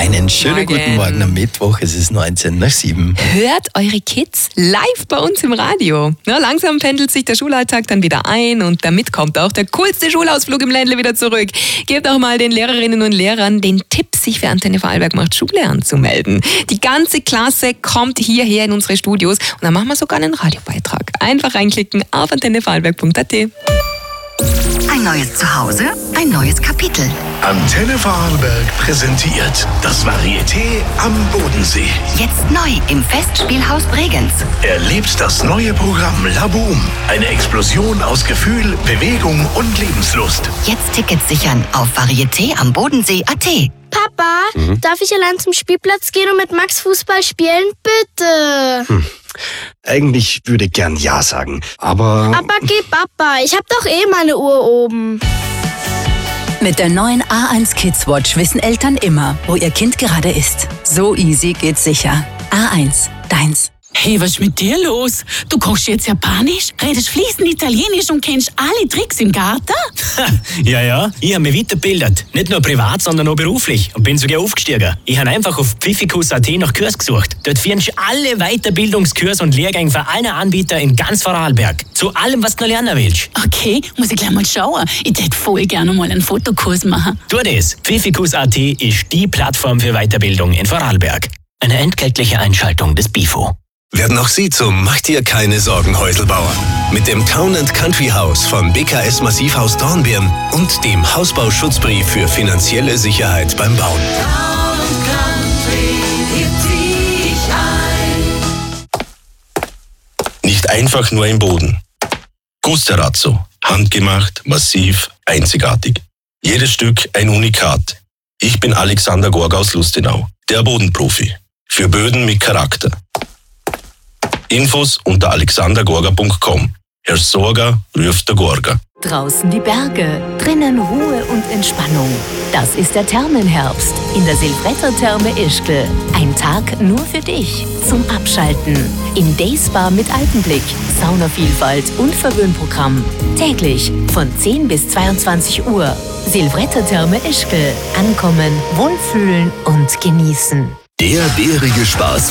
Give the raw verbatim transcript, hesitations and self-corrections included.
Einen schönen Morgen. guten Morgen am Mittwoch, es ist neunzehn nach sieben. Hört eure Kids live bei uns im Radio. Na, langsam pendelt sich der Schulalltag dann wieder ein und damit kommt auch der coolste Schulausflug im Ländle wieder zurück. Gebt auch mal den Lehrerinnen und Lehrern den Tipp, sich für Antenne Vorarlberg macht Schule anzumelden. Die ganze Klasse kommt hierher in unsere Studios und dann machen wir sogar einen Radiobeitrag. Einfach reinklicken auf antenne vorarlberg punkt a t. Ein neues Zuhause, ein neues Kapitel. Antenne Vorarlberg präsentiert das Varieté am Bodensee. Jetzt neu im Festspielhaus Bregenz. Erlebt das neue Programm La Boom. Eine Explosion aus Gefühl, Bewegung und Lebenslust. Jetzt Tickets sichern auf varieté am bodensee punkt a t. Papa, Mhm. darf ich allein zum Spielplatz gehen und mit Max Fußball spielen? Bitte. Hm. Eigentlich würde ich gern Ja sagen, aber... Aber geh Papa, ich hab doch eh meine Uhr oben. Mit der neuen A eins Kids Watch wissen Eltern immer, wo ihr Kind gerade ist. So easy geht's sicher. A eins, deins. Hey, was ist mit dir los? Du kochst jetzt Japanisch, redest fließend Italienisch und kennst alle Tricks im Garten? Ja, ja, ich habe mich weitergebildet. Nicht nur privat, sondern auch beruflich. Und bin sogar aufgestiegen. Ich habe einfach auf pfiffikus punkt a t nach Kurs gesucht. Dort findest du alle Weiterbildungskurs und Lehrgänge für alle Anbieter in ganz Vorarlberg. Zu allem, was du noch lernen willst. Okay, muss ich gleich mal schauen. Ich hätte voll gerne mal einen Fotokurs machen. Tu das. pfiffikus punkt a t ist die Plattform für Weiterbildung in Vorarlberg. Eine entgeltliche Einschaltung des B I F O. Werden auch Sie zum Macht dir keine Sorgen Häuselbauer. Mit dem Town and Country House von B K S Massivhaus Dornbirn und dem Hausbauschutzbrief für finanzielle Sicherheit beim Bauen. Nicht einfach nur im Boden. Gusterazzo. Handgemacht, massiv, einzigartig. Jedes Stück ein Unikat. Ich bin Alexander Gorga aus Lustenau, der Bodenprofi. Für Böden mit Charakter. Infos unter alexander gorga punkt com. Herr Sorger ruft der Gorga. Draußen die Berge, drinnen Ruhe und Entspannung. Das ist der Thermenherbst in der Silvretter-Therme Ischgl. Ein Tag nur für dich zum Abschalten. Im Dayspa mit Alpenblick, Saunavielfalt und Verwöhnprogramm. Täglich von zehn bis zweiundzwanzig Uhr. Silvretter-Therme Ischgl. Ankommen, wohlfühlen und genießen. Der bärige Spaß